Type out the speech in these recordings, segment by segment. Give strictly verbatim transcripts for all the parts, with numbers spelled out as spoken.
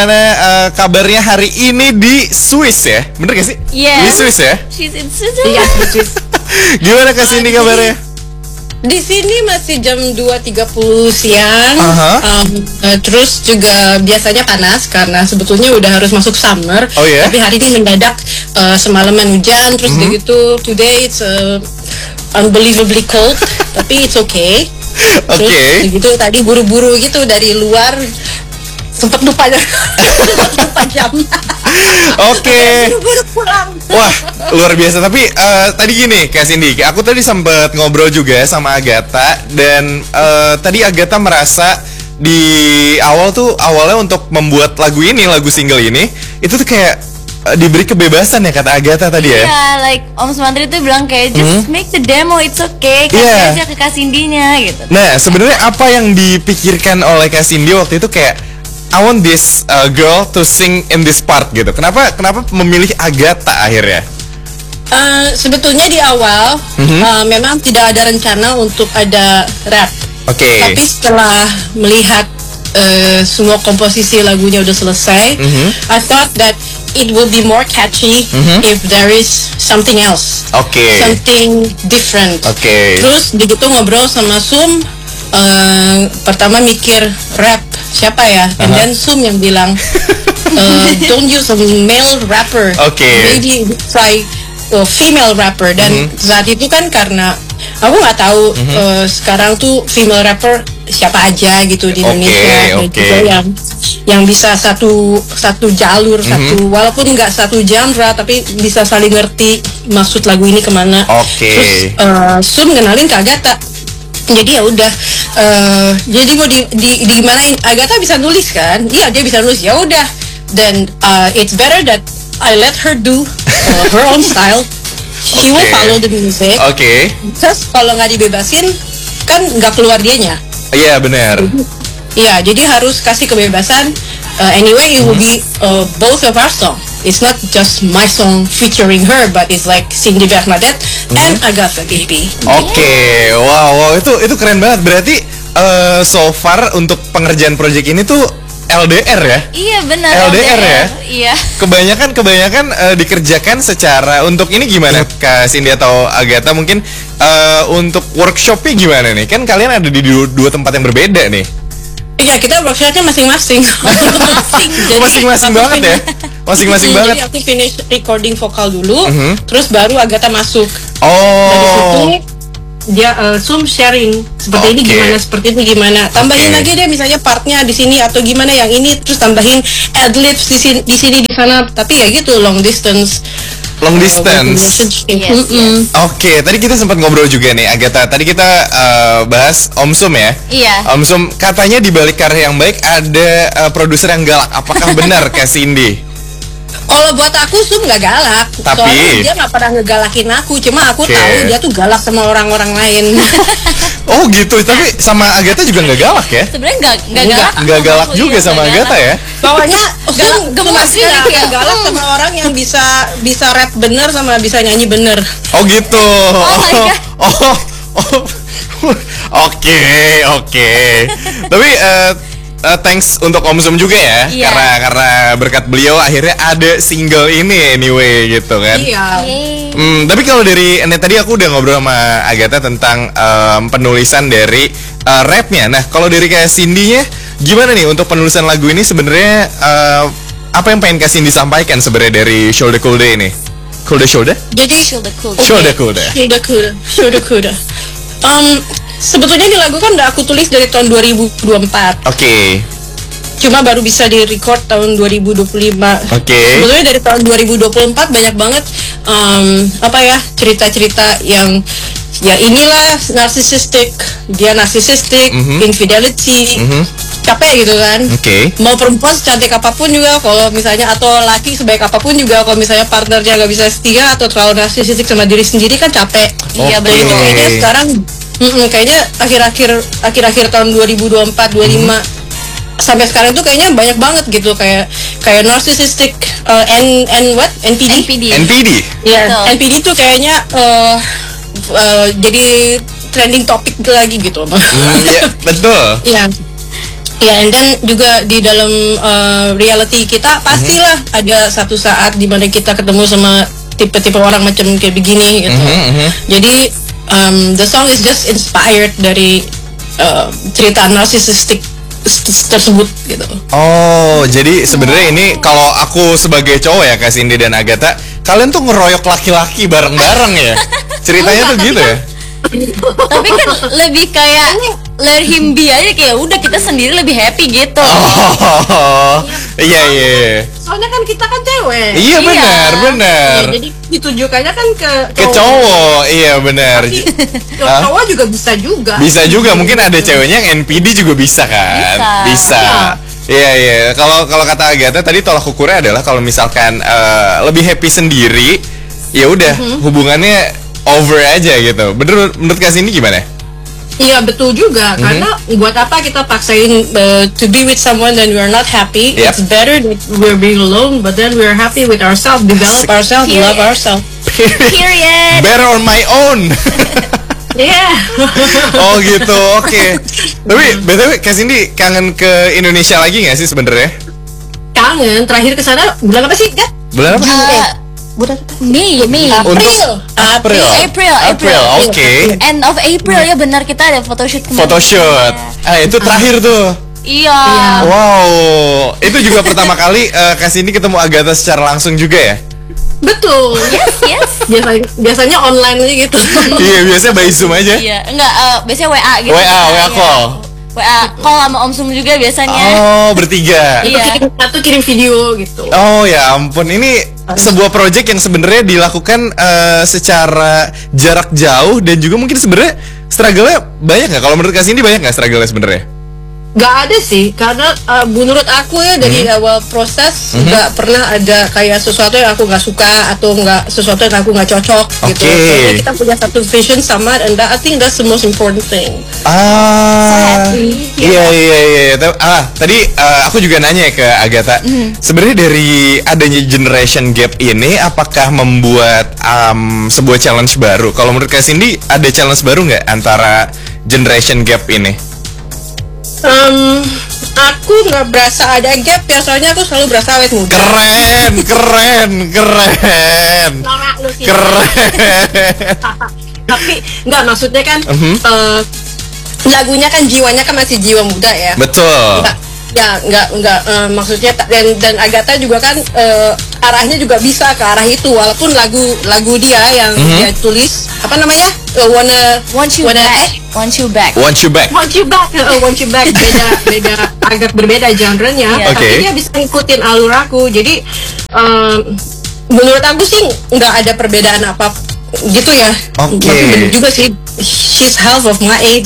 uh, kabarnya hari ini di Swiss ya? Bener gak sih? Yes. Di Swiss ya? She's in Switzerland. Iya, di Swiss. Gimana Kak Cindy kabarnya? Di sini masih jam dua tiga puluh siang. Aha. um, uh, Terus juga biasanya panas karena sebetulnya udah harus masuk summer. Oh ya? Tapi hari ini mendadak uh, semalaman hujan. Terus Mhm. begitu today it's uh, unbelievably cold. Tapi it's okay. Terus Oke. begitu tadi buru-buru gitu dari luar, sempat lupa sempat lupa jam. Oke. Buru-buru pulang. Wah, luar biasa. Tapi eh, tadi gini Kak Cindy, aku tadi sempat ngobrol juga sama Agatha. Dan eh, tadi Agatha merasa di awal tuh, awalnya untuk membuat lagu ini, lagu single ini, itu tuh kayak eh, diberi kebebasan ya, kata Agatha tadi ya. Iya, like Om Sumantri tuh bilang kayak just make the demo, it's okay, kasih Iya. aja ke Kak Cindy-nya gitu. Nah, sebenarnya apa yang dipikirkan oleh Kak Cindy waktu itu kayak I want this uh, girl to sing in this part gitu. Kenapa kenapa memilih Agatha akhirnya? Uh, sebetulnya di awal Mhm. uh, memang tidak ada rencana untuk ada rap. Oke. Tapi setelah melihat uh, semua komposisi lagunya udah selesai, Mhm. I thought that it will be more catchy Mhm. if there is something else, Oke. something different. Oke. Terus begitu ngobrol sama Sum, uh, pertama mikir rap siapa ya, and Aha. then Sum yang bilang uh, don't use a male rapper, Oke. maybe try a female rapper. Dan Mhm. saat itu kan karena aku nggak tahu uh, sekarang tuh female rapper siapa aja gitu di Oke, Indonesia, dan oke. juga yang yang bisa satu satu jalur, satu walaupun nggak satu genre tapi bisa saling ngerti maksud lagu ini kemana. Oke. Terus uh, Sum kenalin ke Agatha. Jadi ya udah, uh, jadi mau di di di gimanain, Agatha bisa nulis kan? Iya, dia bisa nulis. Ya udah, then uh, it's better that I let her do uh, her own style. She will Oke. follow the music. Oke. Terus kalau nggak dibebasin kan nggak keluar dianya. Iya, benar. Iya, jadi harus kasih kebebasan. Uh, anyway, it will be uh, both of our song. It's not just my song featuring her, but it's like Cindy Bernadette and Agatha, baby. Oke. Wow, wow, itu itu keren banget. Berarti eh, so far untuk pengerjaan project ini tuh L D R ya? Iya benar. L D R ya? Iya. Kebanyakan kebanyakan eh, dikerjakan secara untuk ini gimana Kak Cindy atau Agatha mungkin eh, untuk workshopnya gimana nih? Kan kalian ada di dua, dua tempat yang berbeda nih. Iya, kita workshopnya masing-masing. Masing-masing. Jadi, Masing-masing aku banget ya? finish- Masing-masing Mm, banget. Jadi aku finish recording vokal dulu, Mhm. terus baru Agatha masuk. Dari situ Oh. dia uh, Zoom sharing seperti ini Oke. gimana, seperti ini gimana. Tambahin Oke. lagi deh misalnya partnya di sini atau gimana yang ini, terus tambahin adlibs di sini di sini di sana. Tapi ya gitu, long distance. Long uh, distance. relationship. Yes, Mm-mm. Oke, tadi kita sempat ngobrol juga nih Agatha. Tadi kita eh, bahas Om Sum ya. Iya. Om Sum, katanya di balik karya yang baik ada eh, produser yang galak. Apakah benar Kak Cindy? Kalau buat aku Sum nggak galak, Tapi- soalnya dia nggak pernah ngegalakin aku. Cuma aku Oke. tahu dia tuh galak sama orang-orang lain. Oh gitu, tapi sama Agatha juga nggak galak ya? Sebenarnya nggak nggak Enggak, galak. Nggak galak aku, juga iya, sama nggak Agatha galak. ya? Pokoknya Galak, Sum gemes pasti sekali nggak kayak, galak hmm. sama orang yang bisa bisa rap bener sama bisa nyanyi bener. Oh gitu. Oh my God. Oh, oh. Oke, oke. Tapi eh, eh, thanks untuk Om Sum juga ya, Iya. karena karena berkat beliau akhirnya ada single ini anyway gitu kan. Iya. Yeay. Hmm, tapi kalau dari ini tadi aku udah ngobrol sama Agatha tentang em, penulisan dari eh, rapnya. Nah, kalau dari Kak Cindy-nya gimana nih untuk penulisan lagu ini sebenarnya eh, apa yang pengen Kak Cindy sampaikan sebenarnya dari Shoulder Cool Day ini? Cool Day Shoulder? Jadi Shoulder cool. Shoulder Cool Day. Sudah kuda, sudah kuda. Um, sebetulnya ini lagu kan udah aku tulis dari tahun dua ribu dua puluh empat. Oke. Cuma baru bisa di-record tahun dua ribu dua puluh lima. Oke. Sebetulnya dari tahun dua ribu dua puluh empat banyak banget um, apa ya, cerita-cerita yang ya inilah narcissistic, dia narcissistic, Mhm. infidelity, Mhm. capek gitu kan. Oke. Mau perempuan secantik apapun juga kalau misalnya, atau laki sebaik apapun juga kalau misalnya partnernya nggak bisa setia atau terlalu narsisistik sama diri sendiri kan capek. Iya, Oke. Jadi betul. kayaknya sekarang mm-mm, kayaknya akhir-akhir akhir-akhir tahun dua ribu dua puluh empat dua puluh lima sampai sekarang tuh kayaknya banyak banget gitu, kayak kayak narcissistic uh, and and what N P D. N P D. N P D. Ya, Betul. N P D tuh kayaknya uh, uh, jadi trending topik lagi gitu. Hmm, ya, betul. Iya. Ya, and then juga di dalam uh, reality kita pastilah mm-hmm. ada satu saat di mana kita ketemu sama tipe-tipe orang macam kayak begini gitu. Mm-hmm. Jadi um, the song is just inspired dari uh, cerita narsisistik tersebut gitu. Oh, jadi sebenarnya ini kalau aku sebagai cowok ya Kak Cindy dan Agatha, kalian tuh ngeroyok laki-laki bareng-bareng ya? Ceritanya tuh gitu ya? Tapi kan lebih kayak let him be aja, kayak udah kita sendiri lebih happy gitu. Oh, iya iya. Soalnya kan kita kan cewek. Iya benar benar. Ya, jadi ditujukannya kan ke ke cowok. Iya benar. Tapi cowok juga bisa juga. Bisa juga, mungkin ada ceweknya yang N P D juga bisa kan? Bisa. Bisa. Iya iya. Kalau kalau kata Agatha tadi tolak ukurnya adalah kalau misalkan uh, lebih happy sendiri, ya udah mm-hmm. hubungannya over aja gitu. Bener menurut Kak Cindy gimana? Iya betul juga, mm-hmm. karena buat apa kita paksain uh, to be with someone then we are not happy. Yep. It's better that we're being alone, but then we're happy with ourselves, develop ourselves, love ourselves. Period. Better on my own. Yeah. Oh gitu, oke. Okay. Tapi B T W Kak Cindy kangen ke Indonesia lagi nggak sih sebenarnya? Kangen. Terakhir ke sana bulan apa sih, Gat? Bulan apa? Uh, bulan Mei, Mei. April. April. April. April. Oke. Okay. End of April ya benar, kita ada photoshoot kemarin. Photoshoot. Ah itu terakhir tuh. Iya. Wow. Itu juga pertama kali uh, Kak Cindy ketemu Agatha secara langsung juga ya? Betul. Yes, yes. Biasanya biasanya online aja gitu. Iya, biasanya by Zoom aja. Iya, enggak uh, biasanya W A gitu. W A, W A call. W A call sama Om Sum juga biasanya. Oh, bertiga. Iya. Satu kirim video gitu. Oh ya ampun, ini sebuah project yang sebenarnya dilakukan uh, secara jarak jauh dan juga mungkin sebenarnya struggle-nya banyak nggak? Kalau menurut Kak Cindy banyak nggak struggle-nya sebenarnya? Gak ada sih, karena uh, menurut aku ya dari hmm. awal proses mm-hmm. gak pernah ada kayak sesuatu yang aku gak suka atau gak sesuatu yang aku gak cocok okay. gitu. Jadi kita punya satu vision sama, and that, I think that's the most important thing. Ah, iya iya iya. Ah, tadi uh, aku juga nanya ke Agatha. Mm. Sebenarnya dari adanya generation gap ini, apakah membuat um, sebuah challenge baru? Kalau menurut Kak Cindy, ada challenge baru nggak antara generation gap ini? Um, aku nggak berasa ada gap ya, soalnya aku selalu berasa awet muda. Keren, keren, keren, keren. Tapi nggak, maksudnya kan uh-huh. uh, lagunya kan jiwanya kan masih jiwa muda ya. Betul. Nggak, ya nggak nggak uh, maksudnya dan dan Agatha juga kan uh, arahnya juga bisa ke arah itu, walaupun lagu lagu dia yang uh-huh. dia tulis apa namanya uh, wanna want you wanna, back eh? want you back want you back want you back uh, want you back beda beda agak berbeda genrenya, yeah. Okay. Tapi dia bisa ngikutin alur aku, jadi um, menurut aku sih nggak ada perbedaan apa gitu ya. Oke. Okay. Bener juga sih, she's half of my age.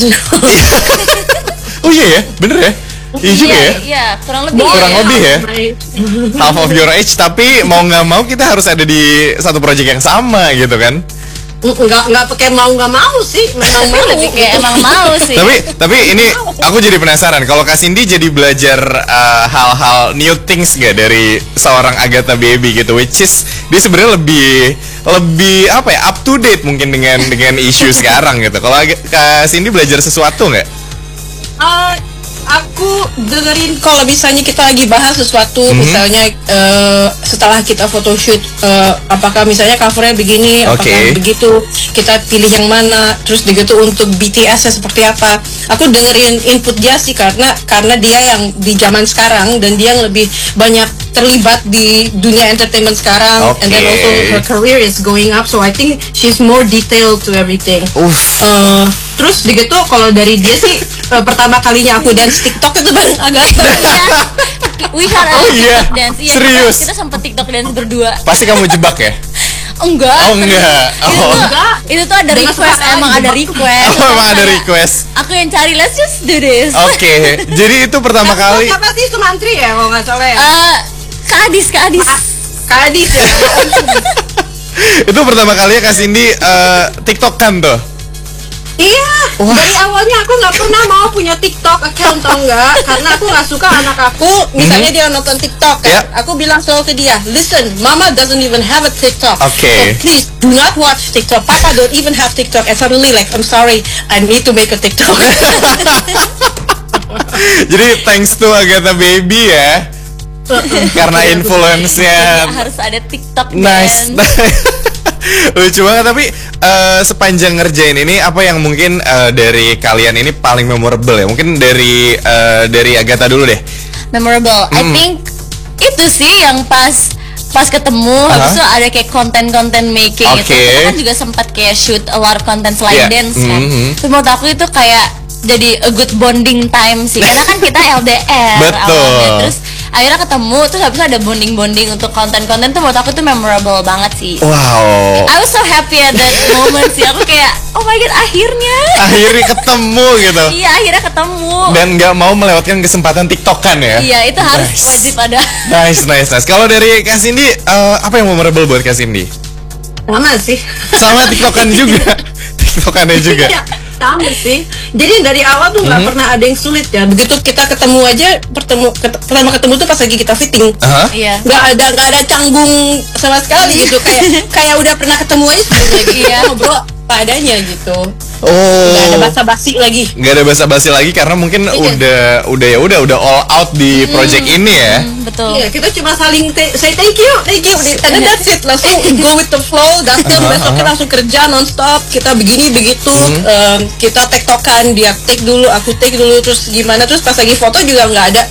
Oh iya ya, bener ya. Iya juga ya. Iya, kurang lebih. Kurang ya. lebih ya. Half of your age, tapi mau nggak mau kita harus ada di satu project yang sama gitu kan? Nggak nggak pakai mau nggak mau sih, memang mau. Lebih kayak emang mau sih. Tapi tapi ini aku jadi penasaran. Kalau Kak Cindy jadi belajar uh, hal-hal new things gak dari seorang Agatha Baby gitu, which is dia sebenarnya lebih lebih apa ya, up to date mungkin dengan dengan isu sekarang gitu. Kalau Kak Cindy belajar sesuatu nggak? Uh, aku dengerin kalau misalnya kita lagi bahas sesuatu, mm-hmm. misalnya uh, setelah kita photoshoot, uh, apakah misalnya covernya begini, apakah okay. begitu, kita pilih yang mana, terus begitu untuk B T S-nya seperti apa. Aku dengerin input dia sih, karena karena dia yang di zaman sekarang dan dia yang lebih banyak terlibat di dunia entertainment sekarang, okay. and then also her career is going up, so I think she's more detailed to everything. Uh, terus begitu kalau dari dia sih uh, pertama kalinya aku dance TikTok itu bareng Agatha. We had a oh, iya. TikTok dance. Iya, serius? Kita, kita sempat TikTok dance berdua. Pasti kamu jebak ya? Enggak. Oh enggak. Oh. Itu, enggak. Itu tuh ada Dengan request, emang ada request. Oh, emang ada request. Aku yang cari, let's just do this. Oke. Okay. Jadi itu pertama kali. Siapa sih, Sumantri ya kalau nggak salah ya? Uh, Kak Adis, Kak Adis. Kak Adis ya. Itu pertama kali ya Kak Cindy uh, TikTok kan tuh? Iya, wah. Dari awalnya aku nggak pernah mau punya TikTok account, tau nggak? Karena aku nggak suka anak aku, misalnya mm-hmm. dia nonton TikTok kan, yeah. aku bilang selalu ke dia, listen, Mama doesn't even have a TikTok, okay. so please do not watch TikTok. Papa don't even have TikTok, and suddenly like, I'm sorry, I need to make a TikTok. Jadi thanks to Agatha Baby ya. Karena influence-nya harus ada TikTok nice. Lucu banget. Tapi uh, sepanjang ngerjain ini apa yang mungkin uh, dari kalian ini paling memorable ya? Mungkin dari uh, dari Agatha dulu deh. Memorable. I Hmm. think itu sih yang pas pas ketemu, habis itu ada kayak konten-konten making gitu. Oke. Kita kan juga sempat kayak shoot a lot of content selain Yeah. dance kan. Mhm. Terus menurut aku itu kayak jadi a good bonding time sih. Karena kan kita L D R Betul. awalnya. Terus akhirnya ketemu, terus habis itu ada bonding-bonding untuk konten-konten tuh menurut aku tuh memorable banget sih. Wow. I was so happy at that moment sih. Aku kayak, oh my god, akhirnya. Akhirnya ketemu gitu. Iya, akhirnya ketemu. Dan nggak mau melewatkan kesempatan TikTokan ya. Iya, itu harus Nice. wajib ada. Nice, nice, nice. Kalau dari Kak Cindy, uh, apa yang memorable buat Kak Cindy? Sama sih. Sama TikTokan juga. TikTokannya juga. Iya, sama sih. Jadi dari awal tuh nggak Mhm. pernah ada yang sulit ya. Begitu kita ketemu aja, pertemu ket- pertama ketemu tuh pas lagi kita fitting. Aha. Iya. Nggak ada nggak ada canggung sama sekali gitu. Kayak kayak udah pernah ketemu aja sebenarnya gitu. Iya. Ngobrol apa adanya gitu. Oh. Nggak ada basa-basi lagi. Nggak ada basa-basi lagi karena mungkin Iya. udah udah ya udah udah all out di project ini ya. Hmm, betul. Iya, kita cuma saling te- say thank you, thank you, and then that's it. Langsung go with the flow. Datang Aha, besoknya aha. langsung kerja nonstop. Kita begini begitu. em, kita tektokan, dia take dulu, aku take dulu, terus gimana? Terus pas lagi foto juga nggak ada.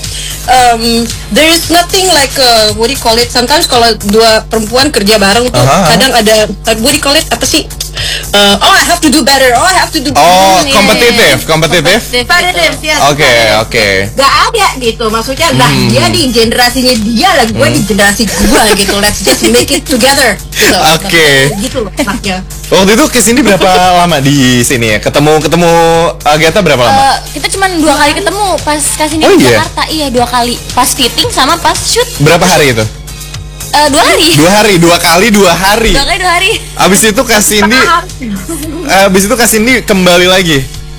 Um, there is nothing like uh, what do you call it? Sometimes kalau dua perempuan kerja bareng tuh Aha, aha. kadang ada uh, what do you call it? Apa sih? Uh, oh, I have to do better. Oh, I have to do. Oh, Iya, kompetitif, iya. kompetitif. Competitive, gitu. yes. Oke, oke. Gak ada gitu, maksudnya lah Hmm. dia di generasinya dia lah, gue di generasi gue gitu. Let's just make it together. Gitu. Oke. Gitu loh maknya. Waktu itu ke sini berapa lama di sini ya? Ketemu ketemu Agatha berapa lama? Eh, kita cuma dua kali ketemu pas kasih Oh, di iya? Jakarta. Iya, dua kali. Pas fitting sama pas shoot. Berapa hari itu? Eh, dua hari. Dua hari, dua kali dua hari. Dua kali dua hari. Abis itu Kak Cindy, abis itu Kak Cindy kembali lagi.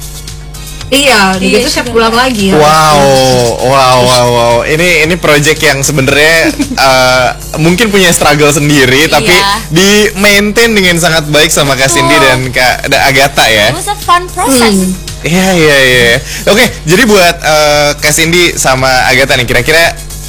Iya, Iya, gitu saya sudah. pulang lagi. ya. Wow, wow, wow, wow. Ini ini project yang sebenarnya eh, mungkin punya struggle sendiri, tapi Iya. di maintain dengan sangat baik sama Kak Cindy Betul. dan Kak dan Agatha ya. It was a fun process. Hmm. Iya, iya, iya. Oke, jadi buat eh, Kak Cindy sama Agatha nih, kira-kira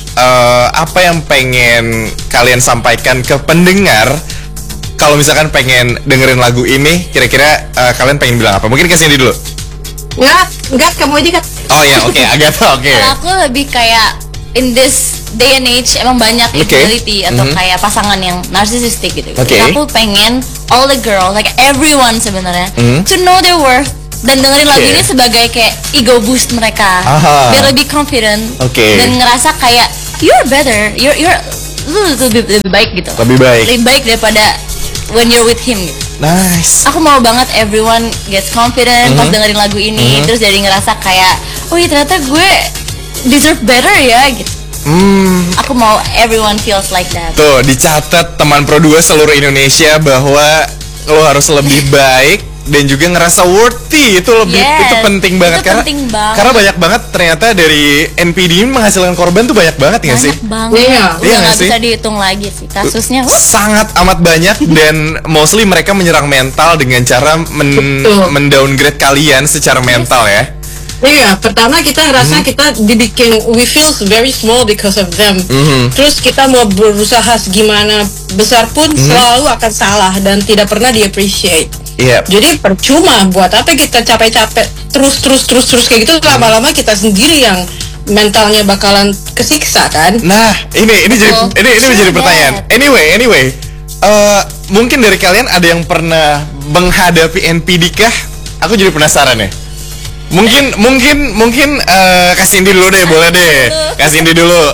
eh, apa yang pengen kalian sampaikan ke pendengar? Kalau misalkan pengen dengerin lagu ini, kira-kira eh, kalian pengen bilang apa? Mungkin Kak Cindy dulu. Enggak, enggak kamu aja kan. Oh ya, oke, Agatha, oke. Kalau aku lebih kayak in this day and age emang banyak Oke. infidelity atau Mhm. kayak pasangan yang narcissistic gitu. Oke. Jadi aku pengen all the girls, like everyone sebenarnya, Mhm. to know their worth dan dengerin lagu Oke. ini sebagai kayak ego boost mereka, Aha. biar lebih confident Oke. dan ngerasa kayak you're better, you're you're lu lebih, lebih baik gitu. Lebih baik. Lebih baik daripada when you're with him gitu. Nice. Aku mau banget everyone gets confident pas Mhm. dengerin lagu ini, Mhm. terus jadi ngerasa kayak, oh iya ternyata gue deserve better ya gitu. Hmm. Aku mau everyone feels like that. Tuh, dicatat teman Pro dua seluruh Indonesia bahwa lo harus lebih baik dan juga ngerasa worthy. Itu lebih Yes, itu penting banget itu karena penting banget. karena banyak banget ternyata dari N P D ini menghasilkan korban tuh banyak banget ya sih? Banyak banget. Iya. Udah Iya nggak nggak sih? bisa dihitung lagi sih kasusnya. Wah, Sangat amat banyak dan mostly mereka menyerang mental dengan cara men Betul. mendowngrade kalian secara mental ya. Iya, pertama kita ngerasa kita dibikin we feel very small because of them. Mhm. Terus kita mau berusaha segimana besar pun selalu akan salah dan tidak pernah di appreciate. Iya. Jadi percuma buat apa kita capek-capek terus terus terus terus kayak gitu, lama-lama kita sendiri yang mentalnya bakalan kesiksa kan. Nah, ini ini jadi Betul. ini ini Sure menjadi that. pertanyaan. Anyway, anyway, eh, mungkin dari kalian ada yang pernah menghadapi N P D kah? Aku jadi penasaran ya. Mungkin mungkin mungkin eh, Kak Cindy dulu deh, boleh deh. Kak Cindy dulu.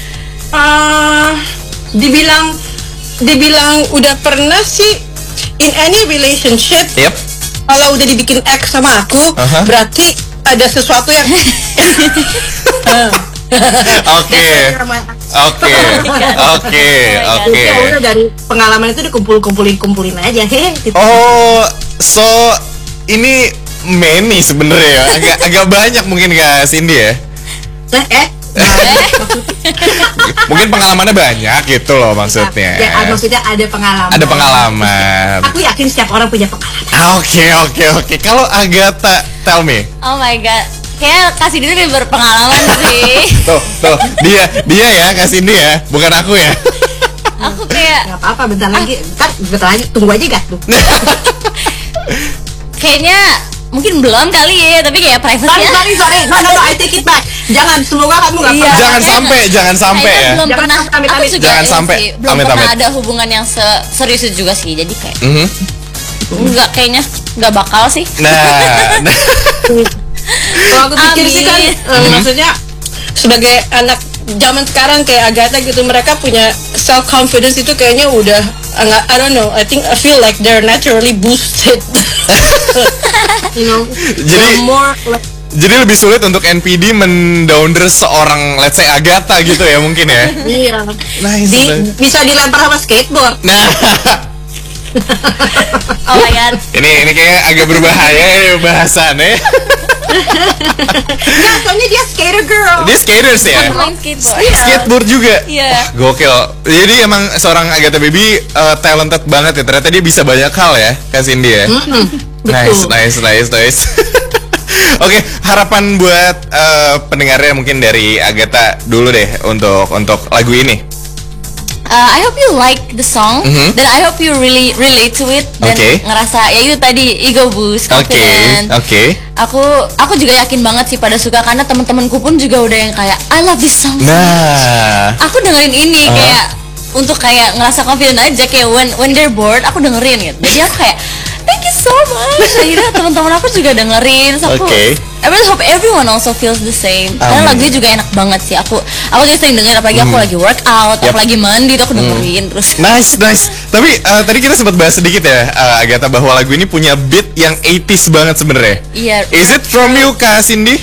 Ah, dibilang dibilang udah pernah sih in any relationship. Yep. Kalau udah dibikin X sama aku, Aha. berarti ada sesuatu yang Oke. Oke. Oke. Oke. Ya udah, dari pengalaman itu dikumpul-kumpulin kumpulin aja, hehe. Gitu. Oh, so ini many sebenarnya ya. Agak agak banyak mungkin Kak Cindy ya. Eh, eh. Mungkin pengalamannya banyak gitu loh maksudnya. Ya, ah, maksudnya ada pengalaman. Ada pengalaman. Aku yakin setiap orang punya pengalaman. Oke, oke, oke. Kalau Agatha, tell me. oh my god. kayak kasih dia lebih berpengalaman sih. Tuh, tuh, dia, dia ya kasih dia ya, bukan aku ya. Aku kayak Gak apa-apa, bentar lagi, bentar, bentar lagi, tunggu aja gak tuh. kayaknya mungkin belum kali ya, tapi kayak Sorry, privacy ya. sorry, sorry, no, no, no, I take it back. Jangan, semoga kamu gak Iya. pernah. Jangan sampai, jangan sampai Kayaknya ya. belum Jangan pernah, sampai, aku amit-amit. juga Jangan iya sampai, sih, belum amit-amit. pernah ada hubungan yang se- serius itu juga sih. Jadi kayak Mhm. enggak, kayaknya enggak bakal sih. Nah, nah. Kalau aku pikir sih kan, Amin. eh, maksudnya sebagai anak zaman sekarang kayak Agatha gitu, mereka punya self confidence itu kayaknya udah enggak, I don't know, I think I feel like they're naturally boosted. You know, Jadi- they're more like, Jadi lebih sulit untuk N P D mendowner seorang let's say Agatha gitu ya mungkin ya. iya, Nice. di, nice. bisa dilempar sama skateboard. Nah, Oh my god. ini ini kayak agak berbahaya ya bahasannya. Nah, soalnya dia skater girl. Dia skaters ya. Main skateboard. Iya. Skateboard juga. Iya. Wah, gokil. Jadi emang seorang Agatha Baby uh, talented banget ya. Ternyata dia bisa banyak hal ya, Kak Cindy ya. Mm-mm, Nice, betul. nice, nice, nice. Oke, harapan buat uh, pendengarnya mungkin dari Agatha dulu deh untuk untuk lagu ini. Uh, I hope you like the song, Mhm. dan I hope you really relate to it dan Oke. ngerasa ya itu tadi ego boost, Oke, confident. oke. Aku aku juga yakin banget sih pada suka, karena teman-temanku pun juga udah yang kayak I love this song. Nah, Aku dengerin ini Uh-huh. kayak untuk kayak ngerasa confident aja, kayak when when they're bored aku dengerin gitu. Jadi aku kayak thank you so much. Akhirnya teman-teman aku juga dengerin. So aku Oke. I really hope everyone also feels the same. Karena Amin. lagunya juga enak banget sih. Aku aku juga sering dengerin, apalagi aku lagi workout, Yap. aku lagi mandi tuh aku dengerin terus. nice, nice. Tapi uh, tadi kita sempat bahas sedikit ya, uh, Agatha, bahwa lagu ini punya beat yang eighties banget sebenarnya. Iya. Is it from you, Kak Cindy?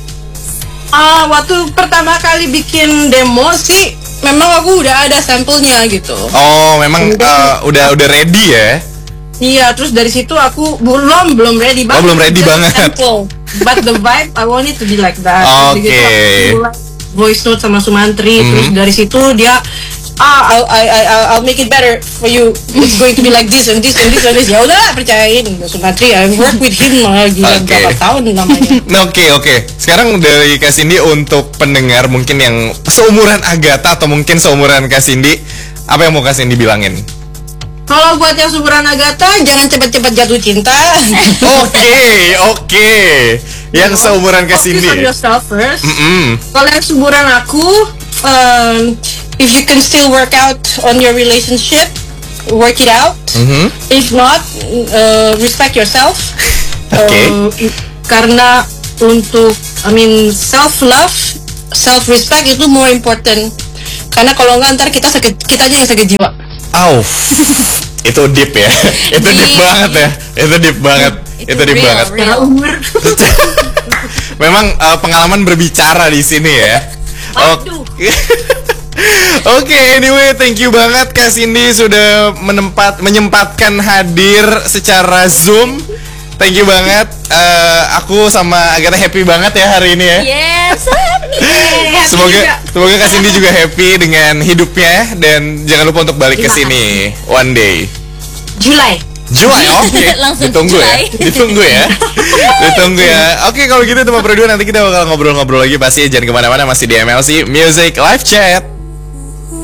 Ah, waktu pertama kali bikin demo sih, memang aku udah ada sampelnya gitu. Oh, memang uh, udah udah ready ya? Iya, terus dari situ aku belum belum ready banget. Oh, belum ready Just banget. sample. But the vibe I want it to be like that. Oke. Jadi gitu, aku mulai voice note sama Sumantri, Mhm. terus dari situ dia ah I'll, I, I, I'll, I'll make it better for you. It's going to be like this and this and this and this. Ya udah, percayain Sumantri. I work with him uh, gila Oke. berapa tahun namanya. Nah, oke, oke. Sekarang dari Kak Cindy untuk pendengar mungkin yang seumuran Agatha atau mungkin seumuran Kak Cindy, apa yang mau Kak Cindy bilangin? Kalau buat yang seumuran Agatha, jangan cepat-cepat jatuh cinta. Oke, oke. Yang seumuran Kak Focus on Cindy. yourself first. Mm-mm. Kalau yang seumuran aku, um, if you can still work out on your relationship, work it out. Mhm. If not, uh, respect yourself. Oke. Uh, karena untuk, I mean, self love, self respect itu more important. Karena kalau nggak ntar kita sakit, kita aja yang sakit jiwa. Auf. Itu deep ya. Itu deep Deep. banget ya. Itu deep banget. Itu Itu deep real, banget. real. Karena umur. Memang uh, pengalaman berbicara di sini ya. Waduh. Oke. Oke, anyway, thank you banget Kak Cindy sudah menempat menyempatkan hadir secara Zoom. Thank you banget. Eh, aku sama Agatha happy banget ya hari ini ya. Yes, happy. Semoga juga. semoga Kak Cindy juga happy dengan hidupnya dan jangan lupa untuk balik ke sini one day. Julai. Julai, oke. Langsung Ditunggu ya. Julai. Ditunggu ya. Ditunggu ya. Oke, kalau gitu teman berdua nanti kita bakal ngobrol-ngobrol lagi pasti. Jangan kemana-mana, masih di M L C Music Live Chat.